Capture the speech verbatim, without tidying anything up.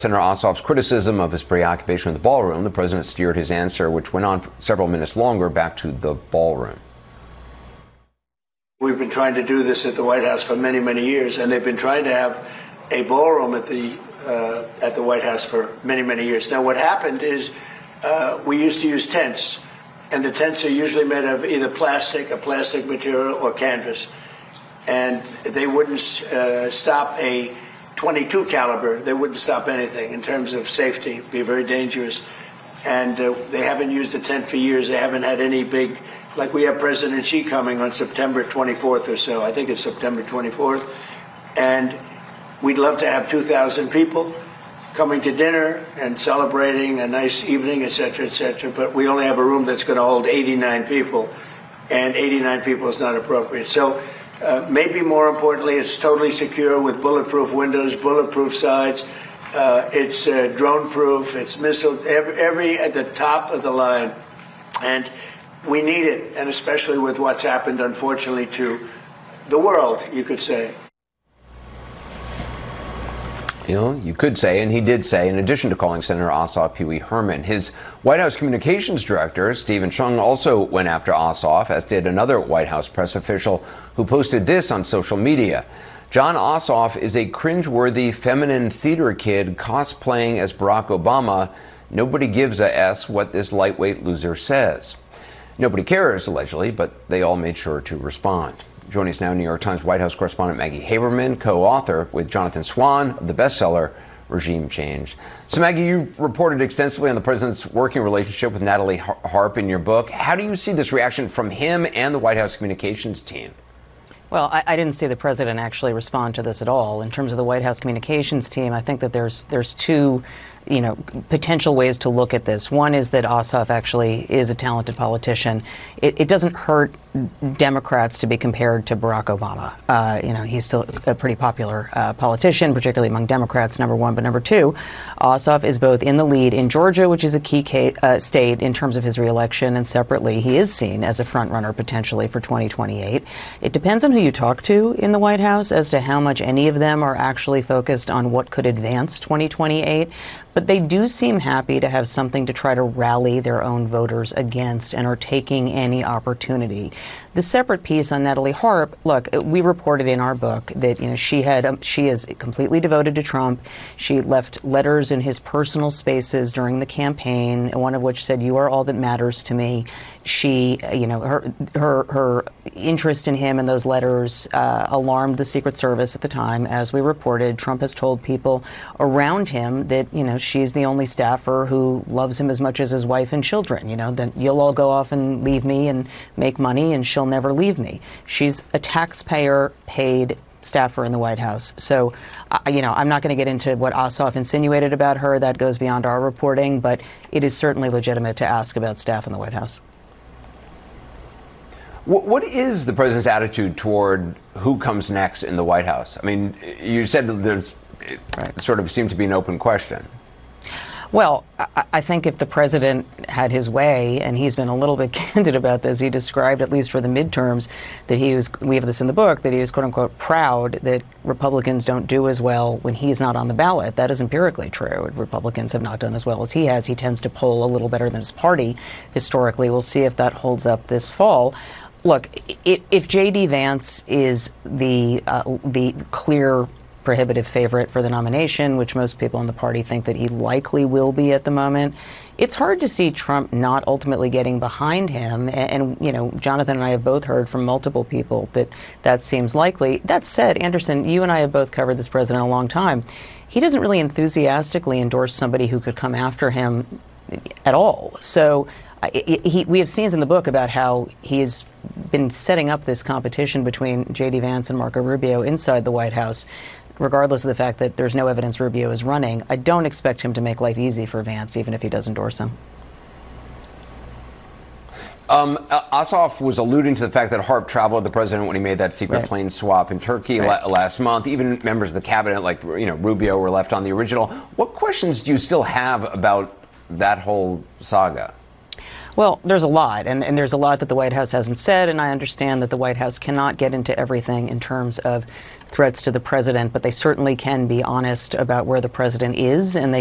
Senator Ossoff's criticism of his preoccupation with the ballroom, the president steered his answer, which went on for several minutes longer, back to the ballroom. We've been trying to do this at the White House for many, many years, and they've been trying to have a ballroom at the uh, at the White House for many, many years. Now, what happened is uh, we used to use tents, and the tents are usually made of either plastic, a plastic material, or canvas, and they wouldn't uh, stop a twenty-two caliber. They wouldn't stop anything in terms of safety. It'd be very dangerous. And uh, they haven't used a tent for years. They haven't had any big, like we have President Xi coming on September twenty-fourth or so. I think it's September twenty-fourth. And we'd love to have two thousand people coming to dinner and celebrating a nice evening, et cetera, et cetera. But we only have a room that's going to hold eighty-nine people. And eighty-nine people is not appropriate. So Uh, maybe more importantly, it's totally secure with bulletproof windows, bulletproof sides. Uh, it's uh, drone-proof. It's missile, every, every at the top of the line. And we need it, and especially with what's happened, unfortunately, to the world, you could say. You know, you could say, and he did say, in addition to calling Senator Ossoff Pee Wee Herman, his White House communications director, Stephen Chung, also went after Ossoff, as did another White House press official who posted this on social media. John Ossoff is a cringeworthy feminine theater kid cosplaying as Barack Obama. Nobody gives a S what this lightweight loser says. Nobody cares, allegedly, but they all made sure to respond. Joining us now, New York Times White House correspondent Maggie Haberman, co-author with Jonathan Swan of the bestseller Regime Change. So, Maggie, you've reported extensively on the president's working relationship with Natalie Harp in your book. How do you see this reaction from him and the White House communications team? Well, I, I didn't see the president actually respond to this at all. In terms of the White House communications team, I think that there's there's two, you know, potential ways to look at this. One is that Ossoff actually is a talented politician. It, it doesn't hurt Democrats to be compared to Barack Obama. Uh, you know, he's still a pretty popular uh, politician, particularly among Democrats, number one. But number two, Ossoff is both in the lead in Georgia, which is a key ca- uh, state in terms of his reelection, and separately, he is seen as a front runner potentially for twenty twenty-eight. It depends on who you talk to in the White House as to how much any of them are actually focused on what could advance twenty twenty-eight. But they do seem happy to have something to try to rally their own voters against and are taking any opportunity. The separate piece on Natalie Harp, look, we reported in our book that, you know, she had um, she is completely devoted to Trump. She left letters in his personal spaces during the campaign, one of which said, "You are all that matters to me." She, you know, her her her interest in him and those letters uh, alarmed the Secret Service at the time. As we reported, Trump has told people around him that, you know, she's the only staffer who loves him as much as his wife and children. You know, that you'll all go off and leave me and make money, and she'll never leave me. She's a taxpayer-paid staffer in the White House. So, uh, you know, I'm not going to get into what Ossoff insinuated about her. That goes beyond our reporting, but it is certainly legitimate to ask about staff in the White House. What is the president's attitude toward who comes next in the White House? I mean, you said there's it right. sort of seemed to be an open question. Well, I, I think if the president had his way, and he's been a little bit candid about this, he described, at least for the midterms, that he was, we have this in the book, that he was, quote unquote, proud that Republicans don't do as well when he's not on the ballot. That is empirically true. Republicans have not done as well as he has. He tends to poll a little better than his party historically. We'll see if that holds up this fall. Look, if J D. Vance is the uh, the clear prohibitive favorite for the nomination, which most people in the party think that he likely will be at the moment, it's hard to see Trump not ultimately getting behind him. And, and, you know, Jonathan and I have both heard from multiple people that that seems likely. That said, Anderson, you and I have both covered this president a long time. He doesn't really enthusiastically endorse somebody who could come after him at all. So uh, he, we have scenes in the book about how he's been setting up this competition between J D. Vance and Marco Rubio inside the White House, regardless of the fact that there's no evidence Rubio is running. I don't expect him to make life easy for Vance, even if he does endorse him. Um, Ossoff was alluding to the fact that Harp traveled with the president when he made that secret right. plane swap in Turkey right. la- last month. Even members of the cabinet, like, you know, Rubio, were left on the original. What questions do you still have about that whole saga? Well, there's a lot, and, and there's a lot that the White House hasn't said, and I understand that the White House cannot get into everything in terms of threats to the president, but they certainly can be honest about where the president is, and they